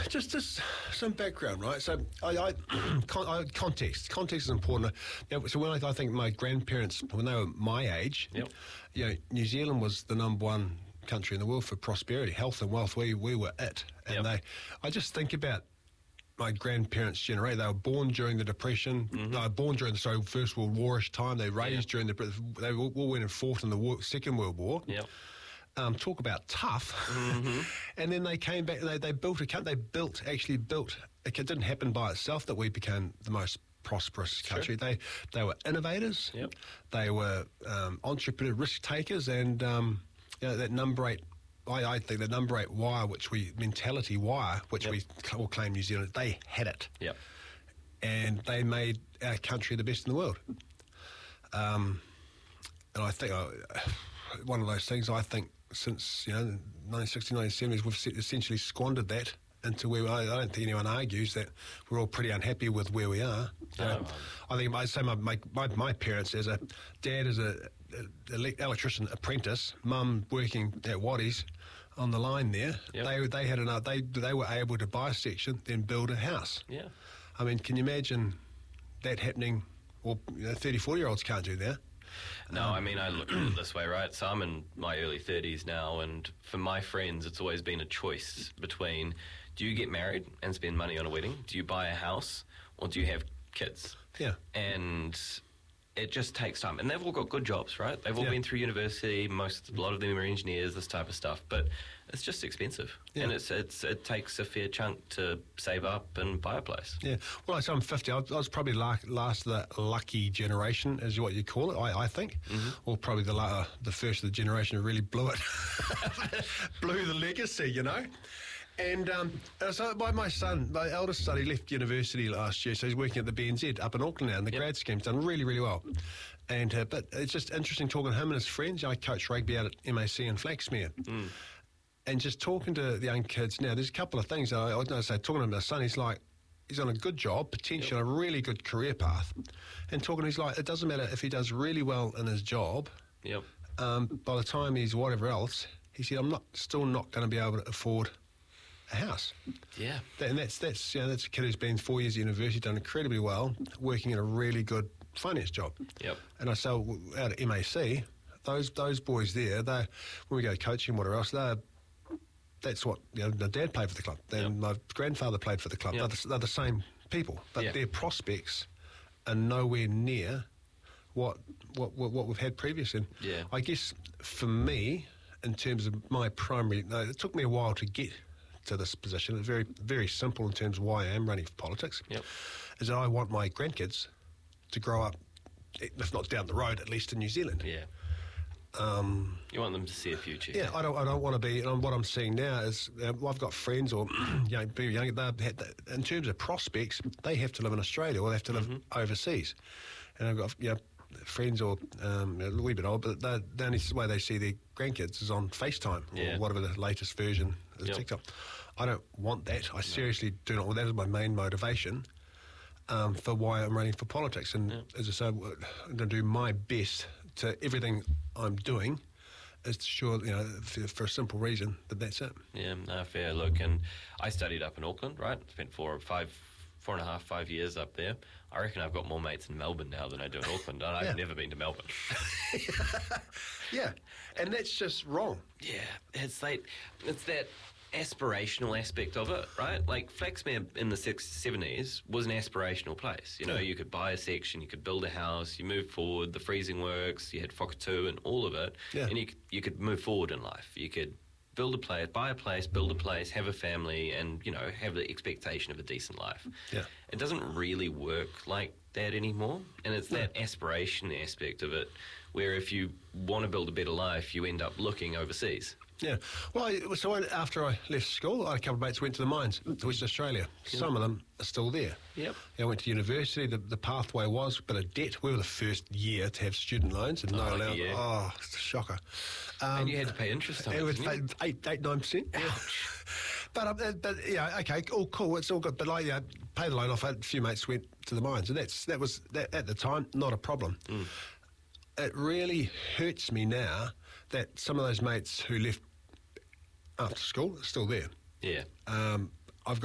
just some background, right? So, context is important. So when I think my grandparents, when they were my age, New Zealand was the number one country in the world for prosperity, health and wealth. We were it, and I just think about my grandparents' generation. They were born during the Depression. They were born during the First World War-ish time. They raised during they all went and fought in the Second World War. Talk about tough. And then they came back. They built a country. Actually built. It didn't happen by itself that we became the most prosperous country. They were innovators. They were entrepreneur risk takers, and that number 8. I think the number 8 wire, mentality wire, which we all claim New Zealand, they had it. And they made our country the best in the world. And I think one of those things, I think since 1960s, 1970s, we've essentially squandered that into where I don't think anyone argues that we're all pretty unhappy with where we are. I think I'd say my parents, as a dad as a electrician apprentice, mum working at Waddies on the line there, they had they were able to buy a section, then build a house. I mean, can you imagine that happening? Or 30, 40-year-olds can't do that. No, I mean, I look at it this way, right? So I'm in my early 30s now, and for my friends, it's always been a choice between, do you get married and spend money on a wedding? Do you buy a house? Or do you have kids? And it just takes time. And they've all got good jobs, right? They've all been through university. A lot of them are engineers, this type of stuff. But it's just expensive. And it takes a fair chunk to save up and buy a place. Well, I'm 50. I was probably last of the lucky generation, is what you call it, I think. Or probably the first of the generation who really blew it. Blew the legacy, And so my eldest son, he left university last year, so he's working at the BNZ up in Auckland now, and the grad scheme's done really, really well. And but it's just interesting talking to him and his friends. I coach rugby out at MAC in Flaxmere. And just talking to the young kids now, there's a couple of things. Talking to my son, he's like, he's on a good job, potentially a really good career path. And he's like, it doesn't matter if he does really well in his job. By the time he's whatever else, he said, I'm still not going to be able to afford a house. And that's a kid who's been 4 years at university, done incredibly well, working in a really good finance job. And I say out at MAC, those boys there, when we go coaching, whatever else, that's what my dad played for the club. Then my grandfather played for the club. They're the same people, but their prospects are nowhere near what we've had previously. I guess for me, in terms of my primary, it took me a while to get to this position. It's very, very simple in terms of why I am running for politics. Is that I want my grandkids to grow up, if not down the road, at least in New Zealand. You want them to see a future. I don't want to be. And what I'm seeing now is I've got friends or very young. In terms of prospects, they have to live in Australia or they have to live overseas. And I've got friends or a wee bit old, but the only way they see their grandkids is on FaceTime or whatever the latest version of TikTok. I don't want that. I seriously do not. Well, that is my main motivation for why I'm running for politics. And as I say, I'm going to do my best to everything I'm doing is to sure, for a simple reason that's it. Fair. Look, and I studied up in Auckland, right? Spent 4.5 years up there. I reckon I've got more mates in Melbourne now than I do in Auckland, and I've never been to Melbourne. And that's just wrong. It's that aspirational aspect of it, right? Like Flaxmere in the 70s was an aspirational place. You could buy a section, you could build a house, you move forward, the freezing works, you had Whakatū and all of it, and you could move forward in life. You could buy a place, build a place, have a family, and have the expectation of a decent life. It doesn't really work like that anymore, and it's that aspiration aspect of it where if you want to build a better life, you end up looking overseas. Well, so after I left school, I had a couple of mates who went to the mines to Western Australia. Some of them are still there. I went to university. The pathway was a bit of debt. We were the first year to have student loans and no allowance. Oh, it's a shocker. And you had to pay interest on it, didn't you? 8-9%. But okay, all cool. It's all good. But pay the loan off. I had a few mates went to the mines, and that was at the time not a problem. It really hurts me now that some of those mates who left after school are still there.